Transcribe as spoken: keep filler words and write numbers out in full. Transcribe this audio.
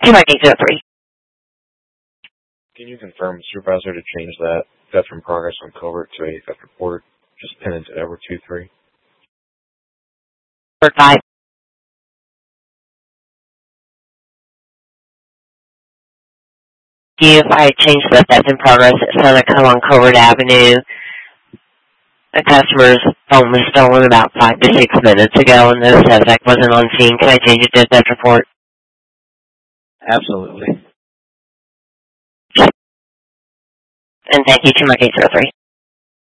two nine eight zero three. Can you confirm, Supervisor, to change that theft in progress on Covert to a theft report, just pin into Edward two three? Report five. If I change the theft in progress, it's going to come on Covert Avenue. A customer's phone was stolen about five to six minutes ago, and the suspect wasn't on scene. Can I change it to theft report? Absolutely. And thank you, two nine eight zero three.